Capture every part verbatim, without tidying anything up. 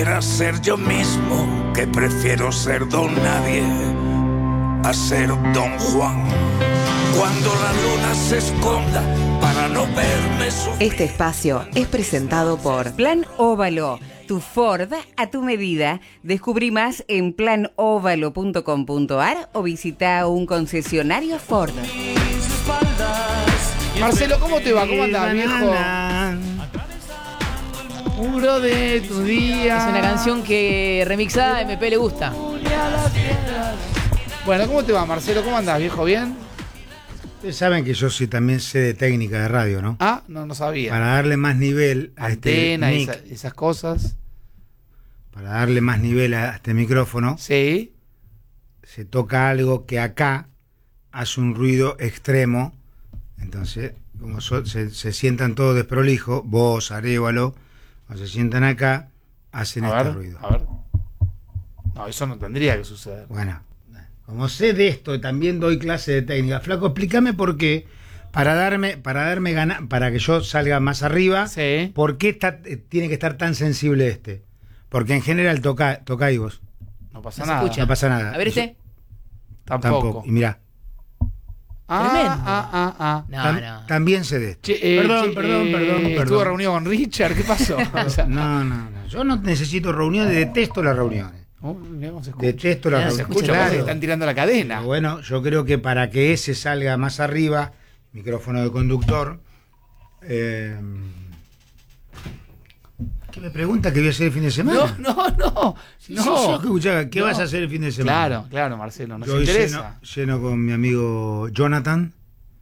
Era ser yo mismo, que prefiero ser don nadie a ser don Juan. Cuando la luna se esconda para no verme sufrir. Este espacio es presentado por Plan Óvalo, tu Ford a tu medida. Descubrí más en plan óvalo punto com punto a r o visita un concesionario Ford. Marcelo, ¿cómo te va? ¿Cómo andás, viejo? Puro de tu día. Es una canción que remixada a M P le gusta. Bueno, ¿cómo te va, Marcelo? ¿Cómo andás, viejo? ¿Bien? Ustedes saben que yo sí también sé de técnica de radio, ¿no? Ah, no, no sabía. Para darle más nivel a Antena, este mic, esa, esas cosas. para darle más nivel a este micrófono, Sí. se toca algo que acá hace un ruido extremo. Entonces, como so- se, se sientan todos desprolijos, vos, Arévalo, cuando se sientan acá, hacen A este ver, ruido. a ver. No, eso no tendría que suceder. Bueno, como sé de esto, también doy clase de técnica. Flaco, explícame por qué, para darme, para darme gana, para que yo salga más arriba, Sí. ¿por qué está, eh, tiene que estar tan sensible este? Porque en general toca, tocáis vos. No pasa No se nada. escucha. No pasa nada. A ver este. Tampoco. Y mirá, Ah, Tremendo. ah, ah, ah. No, tam- no. también sé de esto. Che, eh, perdón, che, perdón, eh, perdón, Estuvo perdón. reunido con Richard, ¿qué pasó? O sea, No, no, no. Yo no necesito reuniones, detesto las reuniones. oh, mirá cómo se escucha. Detesto las Ya se reuniones. Escucha, Claro. parece que están tirando la cadena. Pero bueno, yo creo que para que ese salga más arriba, micrófono de conductor, eh, ¿qué me pregunta qué voy a hacer el fin de semana? No, no, no. Sí, no. sí, yo escuchaba, ¿qué No. vas a hacer el fin de semana? Claro, claro, Marcelo, nos Yo hoy interesa. lleno, lleno con mi amigo Jonathan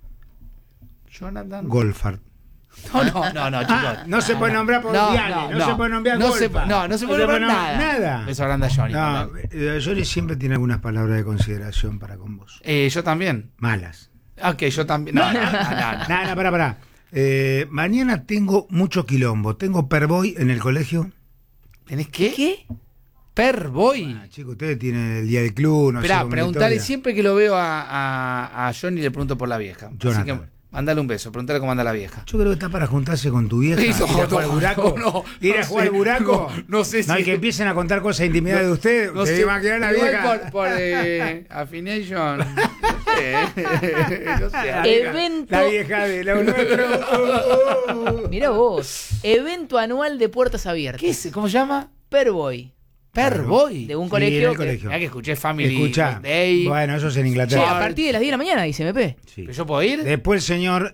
Jonathan. Golfart. No, no, no, no, chicos. Ah, no se puede nombrar por Viale, no se puede nombrar no se, Golfart. no, no se puede nombrar nada. nada. Beso grande a Johnny. No, también. eh, Johnny siempre tiene algunas palabras de consideración para con vos. Eh, yo también. Malas. Ok, yo también. No, no, no, no, no. Nada, no, pará, pará. Eh, mañana tengo mucho quilombo. Tengo Perboy en el colegio. ¿Tenés qué? ¿Qué? Perboy. Ah, chicos, ustedes tienen el día del club, no sé Esperá, cómo es la preguntale historia. siempre que lo veo a, a, a Johnny le pregunto por la vieja. Así Jonathan. que mandale un beso, preguntale cómo anda la vieja. Yo creo que está para juntarse con tu vieja. Sí, ir a no, jugar al no, buraco. no, no, ir a no jugar sé, al buraco. no, no sé si- No, y que empiecen a contar cosas de intimidad de ustedes. No se sé, va a quedar la igual vieja. por, por eh, Affination. No sé. No sé. La vieja- Evento- La vieja de lo nuestro. Oh, oh, oh. Mirá vos. Evento anual de puertas abiertas. ¿Qué es? ¿Cómo se llama? Perboy. Perboy. De un Sí, colegio. en el que- colegio. Mirá que escuché Family Escucha. Day. Bueno, eso es en Che, Inglaterra. a partir de las diez de la mañana, dice M P. Sí. ¿Que yo puedo ir? Después el señor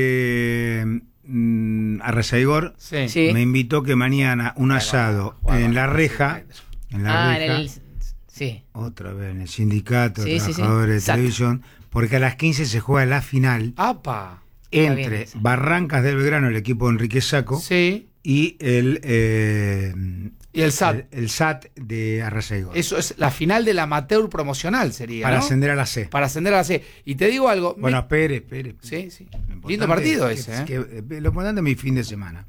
eh, mm, Arrezaigor Sí. Sí. me invitó que mañana un asado bueno, en la bueno, reja, en la Ah, en reja, el. Sí. otra vez en el sindicato de Sí, sí, sí. trabajadores de Exacto. televisión, porque a las quince se juega la final Apa. Está bien entre esa. Barrancas del Belgrano, el equipo de Enrique Sacco, Sí. y el, eh, Y el S A el, T. el S A T de Arrezaigor, Eso es la final del amateur promocional, sería. para ¿no? ascender a la C. Para ascender a la C. Y te digo algo. Bueno, me- espere, espere. Sí, sí. Lo importante Lindo partido es ese, ¿eh? que- eh, lo importante es mi fin de semana.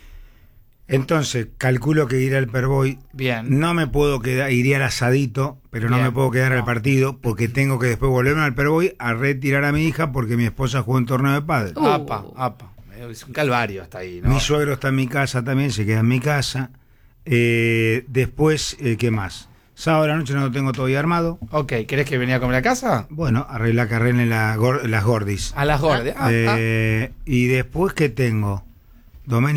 Entonces, calculo que iré al Perboy. Bien. No me puedo quedar, iría al asadito, pero no Bien. me puedo quedar No. al partido porque tengo que después volverme al Perboy a retirar a mi hija porque mi esposa juega un torneo de pádel. Uh. Apa, apa. Es un calvario hasta ahí, ¿no? Mi suegro está en mi casa también, se queda en mi casa. Eh, después, eh, ¿qué más? Sábado de la noche no lo tengo todavía armado. Ok, ¿querés que venga a comer a casa? Bueno, arregla que arreglen la gor- las gordis. A las gordas. Ah, ah. Eh, y después, ¿qué tengo? Domen